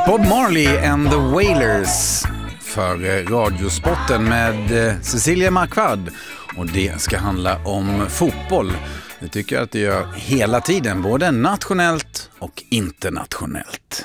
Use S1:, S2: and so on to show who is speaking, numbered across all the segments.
S1: Bob Marley and the Wailers för Radiosporten med Cecilia Marquardt, och det ska handla om fotboll. Det tycker jag att det gör hela tiden, både nationellt och internationellt.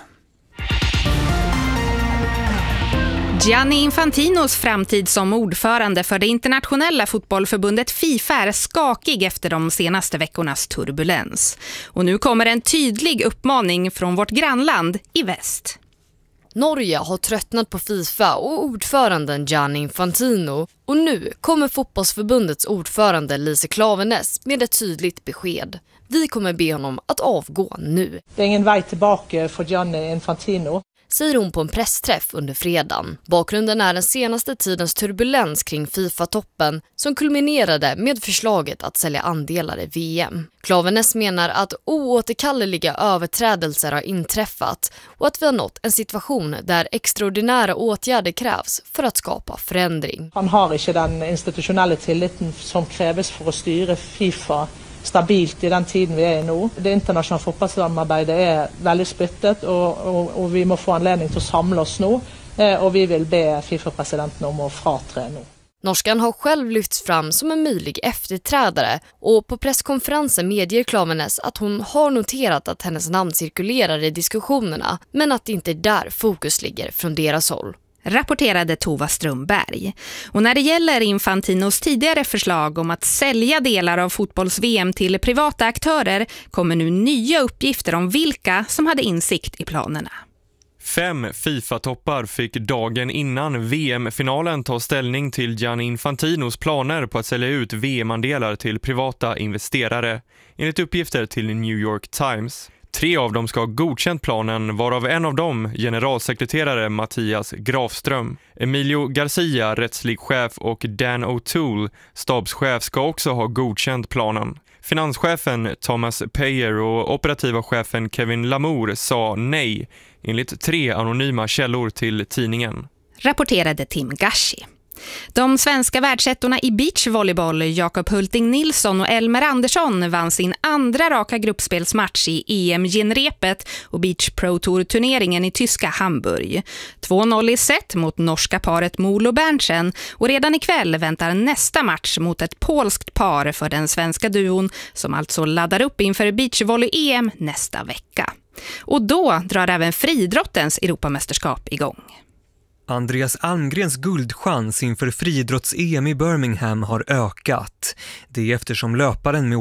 S2: Gianni Infantinos framtid som ordförande för det internationella fotbollförbundet FIFA är skakig efter de senaste veckornas turbulens. Och nu kommer en tydlig uppmaning från vårt grannland i väst.
S3: Norge har tröttnat på FIFA och ordföranden Gianni Infantino, och nu kommer fotbollsförbundets ordförande Lise Klaveness med ett tydligt besked. Vi kommer be honom att avgå nu.
S4: Det är ingen väg tillbaka för Gianni Infantino,
S3: säger hon på en pressträff under fredagen. Bakgrunden är den senaste tidens turbulens kring FIFA-toppen som kulminerade med förslaget att sälja andelar i VM. Klaveness menar att oåterkalleliga överträdelser har inträffat och att vi har nått en situation där extraordinära åtgärder krävs för att skapa förändring.
S4: Han har inte den institutionella tilliten som krävs för att styra FIFA stabilt i den tiden vi är i nu. Det internationella fotbollssamarbetet är väldigt splittet och vi måste få anledning till att samla oss nu, och vi vill be FIFA-presidenten om att fratre nu.
S3: Norskan har själv lyfts fram som en möjlig efterträdare, och på presskonferensen medger Klaveness att hon har noterat att hennes namn cirkulerar i diskussionerna, men att det inte är där fokus ligger från deras håll.
S2: Rapporterade Tova Strömberg. Och när det gäller Infantinos tidigare förslag om att sälja delar av fotbolls-VM till privata aktörer kommer nu nya uppgifter om vilka som hade insikt i planerna.
S5: 5 FIFA-toppar fick dagen innan VM-finalen ta ställning till Gianni Infantinos planer på att sälja ut VM-andelar till privata investerare, enligt uppgifter till New York Times. 3 av dem ska ha godkänt planen, varav en av dem generalsekreterare Mattias Grafström. Emilio Garcia, rättslig chef, och Dan O'Toole, stabschef, ska också ha godkänt planen. Finanschefen Thomas Payer och operativa chefen Kevin Lamour sa nej, enligt 3 anonyma källor till tidningen.
S2: Rapporterade Tim Gashi. De svenska världsettorna i beachvolleyboll Jakob Hulting Nilsson och Elmer Andersson vann sin andra raka gruppspelsmatch i EM-genrepet och Beach Pro Tour-turneringen i tyska Hamburg. 2-0 i set mot norska paret Molo Berntsen, och redan ikväll väntar nästa match mot ett polskt par för den svenska duon som alltså laddar upp inför beachvolley-EM nästa vecka. Och då drar även friidrottens Europamästerskap igång.
S6: Andreas Almgrens guldchans inför friidrotts-EM i Birmingham har ökat. Det är eftersom löparen med